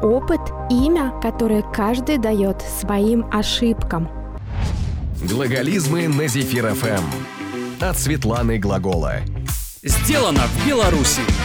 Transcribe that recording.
опыт, имя, которое каждый дает своим ошибкам. Глаголизмы на Зефир ФМ. От Светланы Глагола. Сделано в Беларуси.